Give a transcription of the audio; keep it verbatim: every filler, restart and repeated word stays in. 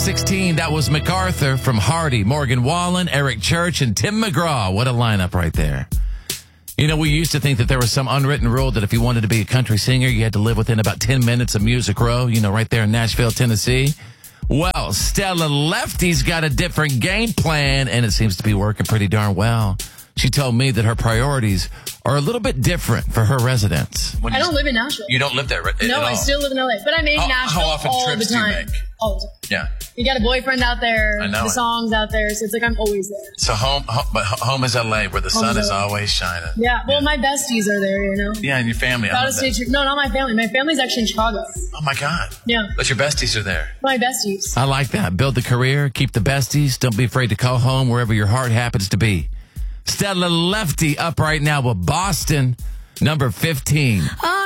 sixteen, that was MacArthur from Hardy, Morgan Wallen, Eric Church, and Tim McGraw. What a lineup right there. You know, we used to think that there was some unwritten rule that if you wanted to be a country singer, you had to live within about ten minutes of Music Row, you know, right there in Nashville, Tennessee. Well, Stella Lefty's got a different game plan, and it seems to be working pretty darn well. She told me that her priorities are a little bit different for her residents. When I you, don't live in Nashville. You don't live there right, No, at I all. still live in L A. But I make How- Nashville how often all trips the do you time. make? All the time. Yeah. You got a boyfriend out there. I know The it. song's out there. So it's like I'm always there. So home, home but home is L A, where the Home sun is is L A. always shining. Yeah. Well, my besties are there, you know. Yeah, and your family. I Gotta love stay that. true. No, not my family. My family's actually in Chicago. Oh, my God. Yeah. But your besties are there. My besties. I like that. Build the career, keep the besties. Don't be afraid to call home wherever your heart happens to be. Stella Lefty up right now with Boston, number fifteen.